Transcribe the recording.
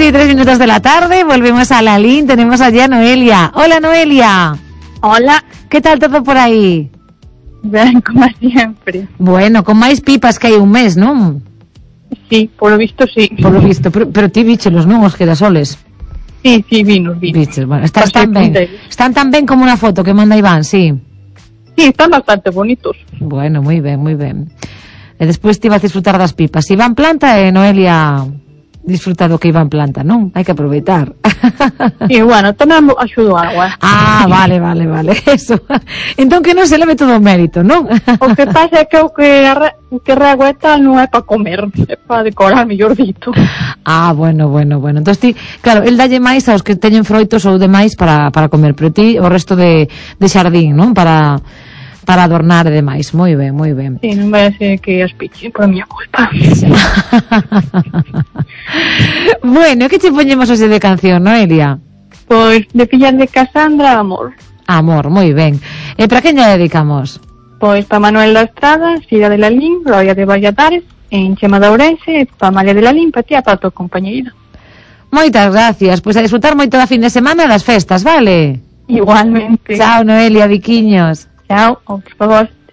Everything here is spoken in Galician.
8:03 de la tarde, volvemos a Lalín, tenemos allí a Noelia. Hola, Noelia. Hola. ¿Qué tal todo por aí? Ben, como sempre. Bueno, con máis pipas que hai un mes, non? Sí, por lo visto sí. Por lo visto, pero ti víchelos, non, os quedasoles? Sí, vinos. Viches, bueno, están tan ben como una foto que manda Iván, sí. Sí, están bastante bonitos. Bueno, moi ben, moi ben. E despois ti vas disfrutar das pipas. Iván planta e Noelia disfruta do que Iván planta, non? Hai que aproveitar. E, bueno, tamén axudo agua. Ah, vale, eso. Entón que non se leve todo o mérito, non? O que pasa é que o que rego e tal non é para comer, é para decorar, mellor dito. Ah, bueno. Entón ti, claro, el dalle máis aos que teñen froitos ou demais para comer, pero ti o resto de xardín, non? Para adornar e demais. Moi ben. Sí, non vai a ser que as pichen por a miña culpa. Bueno, que che poñemos hoxe de canción, Noelia? Pois de Fillas de Casandra, Amor. Amor, moi ben. E para quen lle dedicamos? Pois para Manuel da Estrada, Sira de Lalín, Gloria de Valladares, en Chema de Ourense, para María de Lalín, para ti e para a tua compañeira. Moitas gracias, pois a disfrutar moito da fin de semana das festas, vale? Igualmente. Chao, Noelia, biquiños. Chao, por favor.